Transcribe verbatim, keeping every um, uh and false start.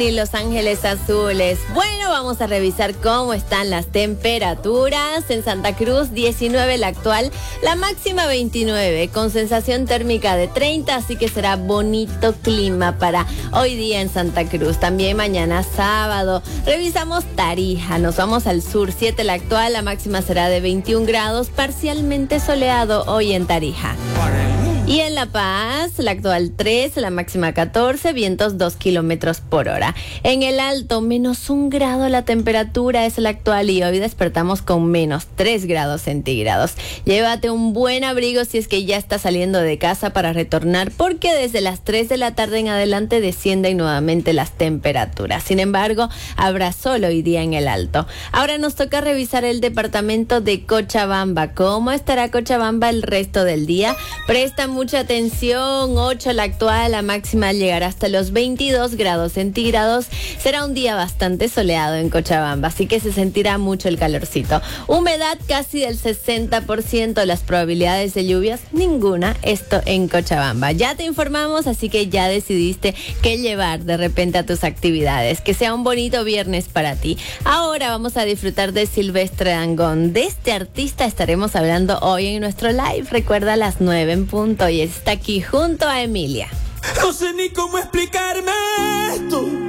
Y Los Ángeles Azules. Bueno, vamos a revisar cómo están las temperaturas. En Santa Cruz, diecinueve la actual, la máxima veintinueve, con sensación térmica de treinta, así que será bonito clima para hoy día en Santa Cruz. También mañana sábado. Revisamos Tarija, nos vamos al sur, siete la actual, la máxima será de veintiún grados, parcialmente soleado hoy en Tarija. Y en La Paz, la actual tres, la máxima catorce, vientos dos kilómetros por hora. En el Alto, menos un grado la temperatura es la actual y hoy despertamos con menos tres grados centígrados. Llévate un buen abrigo si es que ya estás saliendo de casa para retornar, porque desde las tres de la tarde en adelante descienden nuevamente las temperaturas. Sin embargo, habrá sol hoy día en el Alto. Ahora nos toca revisar el departamento de Cochabamba. ¿Cómo estará Cochabamba el resto del día? Presta mucha atención, ocho la actual, la máxima llegará hasta los veintidós grados centígrados. Será un día bastante soleado en Cochabamba, así que se sentirá mucho el calorcito. Humedad casi del sesenta por ciento, las probabilidades de lluvias, ninguna, esto en Cochabamba. Ya te informamos, así que ya decidiste qué llevar de repente a tus actividades. Que sea un bonito viernes para ti. Ahora vamos a disfrutar de Silvestre Dangond. De este artista estaremos hablando hoy en nuestro live. Recuerda, a las nueve en punto. Y está aquí junto a Emilia. No sé ni cómo explicarme esto.